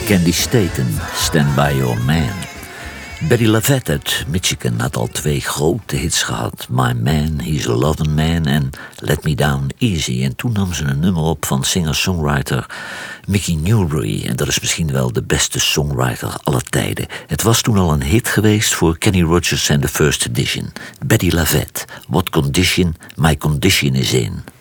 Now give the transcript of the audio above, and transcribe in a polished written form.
Candy Staten, Stand By Your Man. Betty LaVette uit Michigan had al 2 grote hits gehad. My Man, He's a Lovin' Man en Let Me Down Easy. En toen nam ze een nummer op van singer-songwriter Mickey Newbury. En dat is misschien wel de beste songwriter aller tijden. Het was toen al een hit geweest voor Kenny Rogers en The First Edition. Betty LaVette, What Condition My Condition Is In.